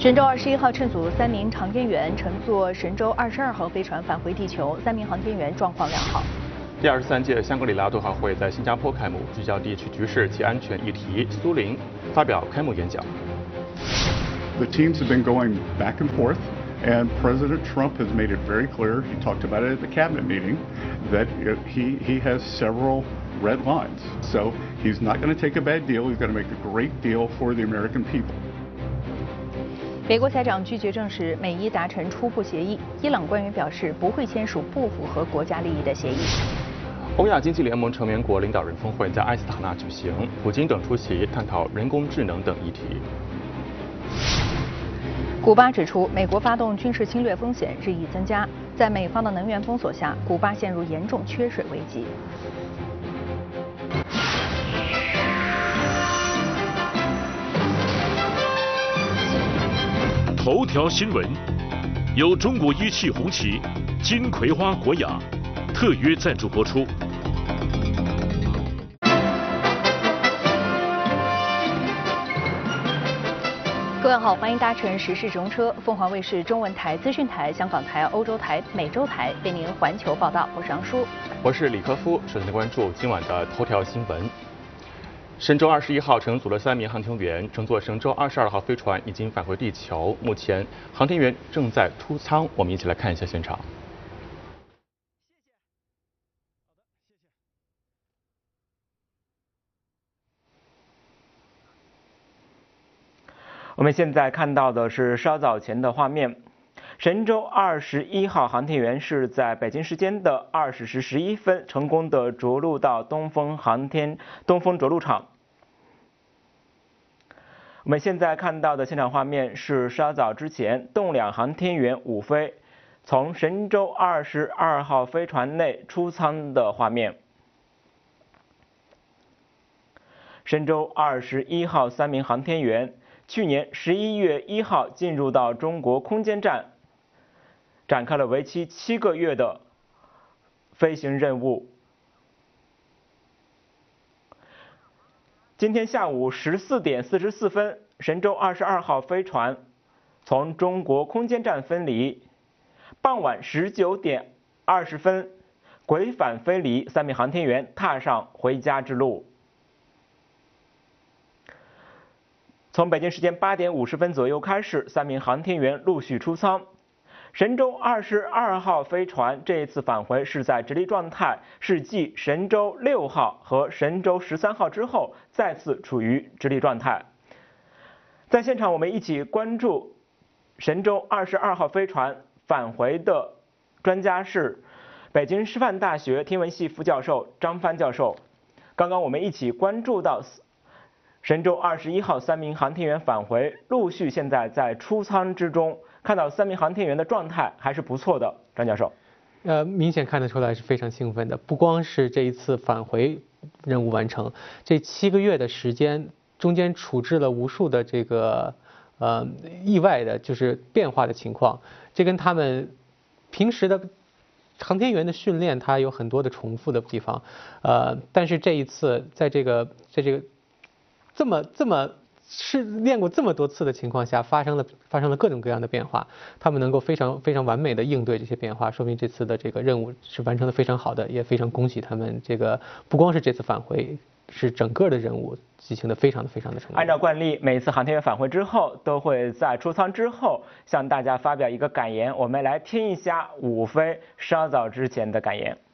神舟21号乘组3名航天员乘坐神舟22号飞船返回地球，3名航天员状况良好。 第23届香格里拉对话会在新加坡开幕，聚焦地区局势及安全议题。苏林发表开幕演讲。 The teams have been going back and forth, and President Trump has made it very clear. He talked about it at the cabinet meeting that he has several red lines. So he's not going to take a bad deal. He's going to make a great deal for the American people. 美国财长拒绝证实美伊达成初步协议。伊朗官员表示不会签署不符合国家利益的协议。 欧亚经济联盟成员国领导人峰会在埃斯塔纳举行，普京等出席，探讨人工智能等议题。 古巴指出，美国发动军事侵略风险日益增加，在美方的能源封锁下，古巴陷入严重缺水危机。 头条新闻由中国一汽红旗、金葵花国雅特约赞助播出。 各位好，欢迎搭乘时事直通车，凤凰卫视中文台、资讯台、香港台、欧洲台、美洲台为您环球报道。我是杨舒， 我是李科夫。首先关注今晚的头条新闻。神舟21号乘组的3名航天员乘坐神舟22号飞船已经返回地球，目前航天员正在出舱。我们一起来看一下现场。 我们现在看到的是稍早前的画面，神舟21号航天员是在北京时间的20时11分成功的着陆到东风着陆场。我们现在看到的现场画面是稍早之前动2航天员5飞从神舟22号飞船内出舱的画面。神舟21号3名航天员去年11月1号进入到中国空间站，展开了为期7个月的飞行任务。今天下午14点44分，神舟22号飞船从中国空间站分离，傍晚19点20分轨返飞离，3名航天员踏上回家之路。从北京时间8点50分左右开始，3名航天员陆续出舱。神舟22号飞船这一次返回是在直立状态，是继神舟6号和神舟13号之后再次处于直立状态。在现场，我们一起关注神舟22号飞船返回的专家是北京师范大学天文系副教授张帆教授。刚刚我们一起关注到神舟21号3名航天员返回，陆续现在在出舱之中，看到3名航天员的状态还是不错的。张教授， 明显看得出来是非常兴奋的，不光是这一次返回任务完成，这7个月的时间中间处置了无数的这个意外的就是变化的情况，这跟他们平时的航天员的训练它有很多的重复的地方，但是这一次在这个这么是练过这么多次的情况下，发生了各种各样的变化，他们能够非常完美的应对这些变化，说明这次的这个任务是完成的非常好的，也非常恭喜他们。这个不光是这次返回，是整个的任务进行的非常的成功。 按照惯例，每次航天员返回之后，都会在出舱之后向大家发表一个感言，我们来听一下5飞稍早之前的感言。